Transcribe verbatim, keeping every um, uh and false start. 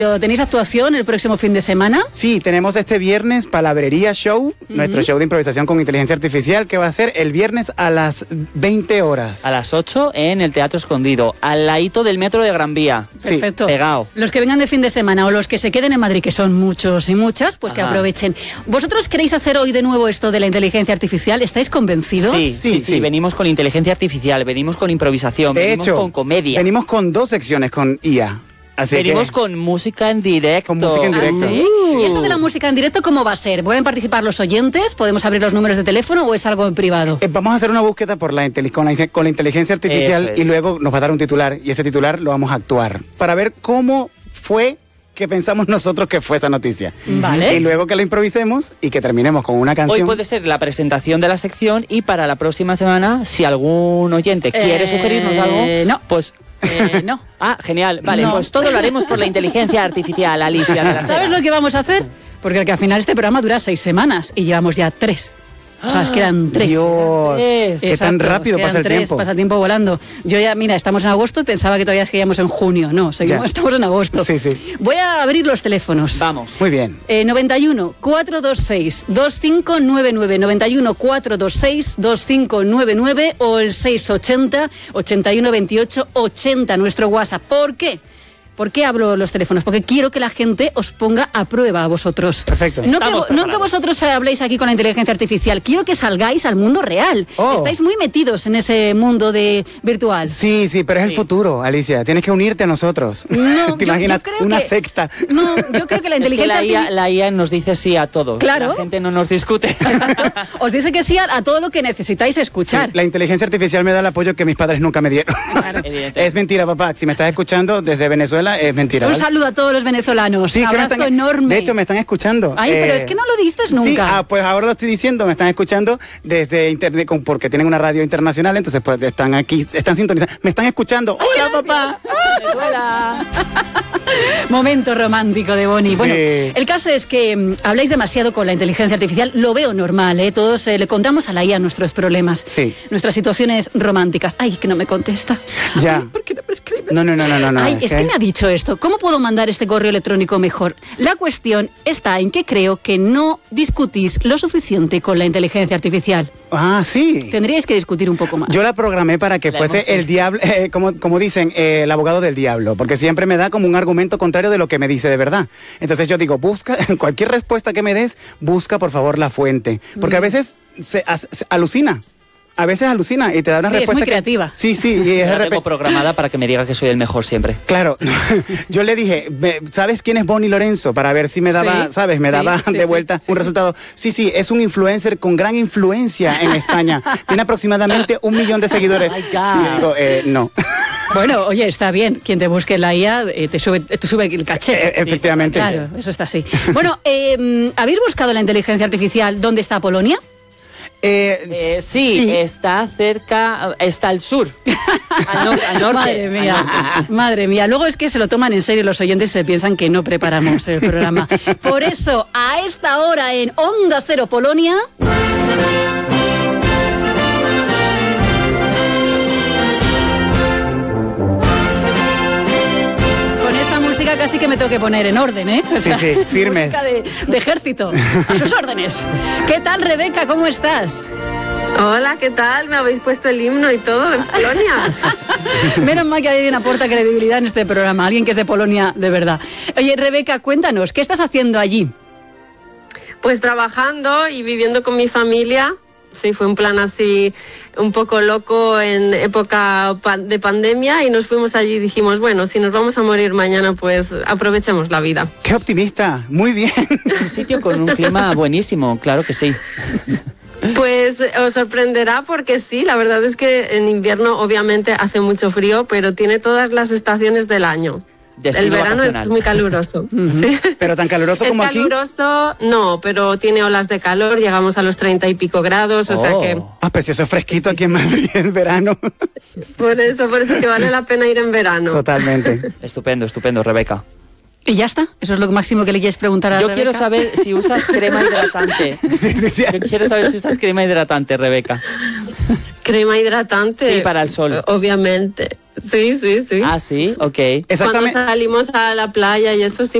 ¿Tenéis actuación el próximo fin de semana? Sí, tenemos este viernes Palabrería Show, uh-huh. nuestro show de improvisación con inteligencia artificial, que va a ser el viernes a las veinte horas. A las ocho en el Teatro Escondido, al ladito del metro de Gran Vía. Sí. Perfecto. Pegado. Los que vengan de fin de semana o los que se queden en Madrid, que son muchos y muchas, pues Ajá. que aprovechen. ¿Vosotros queréis hacer hoy de nuevo esto de la inteligencia artificial? ¿Estáis convencidos? Sí, sí, sí. sí. Venimos con inteligencia artificial, venimos con improvisación, de venimos hecho, con comedia. Venimos con dos secciones con I A. Así Venimos que... con música en directo. Con música en directo. ¿Ah, sí? uh. ¿Y esto de la música en directo cómo va a ser? ¿Pueden participar los oyentes? ¿Podemos abrir los números de teléfono o es algo en privado? Eh, vamos a hacer una búsqueda por la con, la, con la inteligencia artificial y luego nos va a dar un titular y ese titular lo vamos a actuar para ver cómo fue que pensamos nosotros que fue esa noticia. Vale. Y luego que la improvisemos y que terminemos con una canción. Hoy puede ser la presentación de la sección y para la próxima semana, si algún oyente eh, quiere sugerirnos algo, no. pues... Eh, no. Ah, genial. Vale, no. pues todo lo haremos por la inteligencia artificial, Alicia. De la ¿Sabes lo que vamos a hacer? Porque al final este programa dura seis semanas y llevamos ya tres. O sea, es que eran tres. Dios, qué tan rápido pasa el tres, tiempo. Pasa el tiempo volando. Yo ya, mira, estamos en agosto y pensaba que todavía seguíamos en junio. No, seguimos, estamos en agosto. Sí, sí. Voy a abrir los teléfonos. Vamos. Muy bien. Eh, noventa y uno, cuatrocientos veintiséis, veinticinco noventa y nueve, noventa y uno, cuatrocientos veintiséis, veinticinco noventa y nueve o el seiscientos ochenta, ochenta y uno veintiocho ochenta, nuestro WhatsApp. ¿Por qué? ¿Por qué hablo los teléfonos? Porque quiero que la gente os ponga a prueba a vosotros. Perfecto. No que, no que vosotros habléis aquí con la inteligencia artificial. Quiero que salgáis al mundo real. Oh. Estáis muy metidos en ese mundo de virtual. Sí, sí, pero es sí. el futuro, Alicia. Tienes que unirte a nosotros. No, ¿Te yo, imaginas yo creo una que, secta? No, yo creo que la inteligencia es que la, I A, la I A nos dice sí a todo. Claro. La gente no nos discute. Exacto. Os dice que sí a, a todo lo que necesitáis escuchar. Sí, la inteligencia artificial me da el apoyo que mis padres nunca me dieron. Claro. Es mentira, papá. Si me estás escuchando desde Venezuela, es mentira. Un ¿vale? saludo a todos los venezolanos. Sí, un abrazo están, enorme. De hecho, me están escuchando. Ay, eh, pero es que no lo dices nunca. Sí, ah, pues ahora lo estoy diciendo. Me están escuchando desde internet porque tienen una radio internacional. Entonces, pues están aquí, están sintonizando. Me están escuchando. Ay, ¡hola, papá! Venezuela. Momento romántico de Bonnie. Bueno, sí. El caso es que um, habláis demasiado con la inteligencia artificial. Lo veo normal, ¿eh? Todos eh, le contamos a la I A nuestros problemas. Sí. Nuestras situaciones románticas. Ay, que no me contesta. Ya. Ay, ¿por qué no me escribe? No, no, no, no, no. Ay, es que me ha dicho esto. ¿Cómo puedo mandar este correo electrónico mejor? La cuestión está en que creo que no discutís lo suficiente con la inteligencia artificial. Ah, sí. Tendríais que discutir un poco más. Yo la programé para que la fuese emoción. el diablo, eh, como, como dicen, eh, el abogado del diablo, porque siempre me da como un argumento contrario de lo que me dice de verdad. Entonces yo digo, busca, cualquier respuesta que me des, busca por favor la fuente, porque mm. a veces se, se alucina. A veces alucina y te da una sí, respuesta. Es muy que... creativa. Sí, sí. Y es la rep... tengo programada para que me diga que soy el mejor siempre. Claro. Yo le dije, ¿sabes quién es Bonnie Lorenzo? Para ver si me daba, sí, ¿sabes? Me sí, daba sí, de vuelta sí, sí, un sí. resultado. Sí, sí, es un influencer con gran influencia en España. Tiene aproximadamente un millón de seguidores. Oh my God. Y digo, eh, no. Bueno, oye, está bien. Quien te busque en la I A eh, te, sube, te sube el caché. Eh, efectivamente. Claro, eso está así. Bueno, eh, ¿habéis buscado la inteligencia artificial dónde está Polonia? Eh, eh, sí, sí, está cerca, está al sur, al, no, al norte. Madre mía, madre mía. Luego es que se lo toman en serio los oyentes y se piensan que no preparamos el programa. Por eso, a esta hora en Onda Cero Polonia... música casi que me tengo que poner en orden, ¿eh? O sea, sí, sí, firmes. Música de, de ejército, a sus órdenes. ¿Qué tal, Rebeca? ¿Cómo estás? Hola, ¿qué tal? Me habéis puesto el himno y todo de Polonia. Menos mal que alguien aporta credibilidad en este programa, alguien que es de Polonia de verdad. Oye, Rebeca, cuéntanos, ¿qué estás haciendo allí? Pues trabajando y viviendo con mi familia. Sí, fue un plan así un poco loco en época de pandemia y nos fuimos allí y dijimos, bueno, si nos vamos a morir mañana, pues aprovechemos la vida. ¡Qué optimista! Muy bien. Un sitio con un clima buenísimo, claro que sí. Pues os sorprenderá porque sí, la verdad es que en invierno obviamente hace mucho frío, pero tiene todas las estaciones del año. Destino el verano vacacional. Es muy caluroso. Uh-huh. ¿Sí? ¿Pero tan caluroso como aquí? Es caluroso, no, pero tiene olas de calor, llegamos a los treinta y pico grados, oh. o sea que... Ah, pero si eso es fresquito aquí en Madrid en verano. Por eso, por eso que vale la pena ir en verano. Totalmente. Estupendo, estupendo, Rebeca. ¿Y ya está? ¿Eso es lo máximo que le quieres preguntar a Yo Rebeca? quiero saber si usas crema hidratante. Sí, sí, sí. Yo quiero saber si usas crema hidratante, Rebeca. Crema hidratante. Sí, para el sol. Obviamente. Sí, sí, sí. Ah, sí, ok. Exactamente. Cuando salimos a la playa y eso sí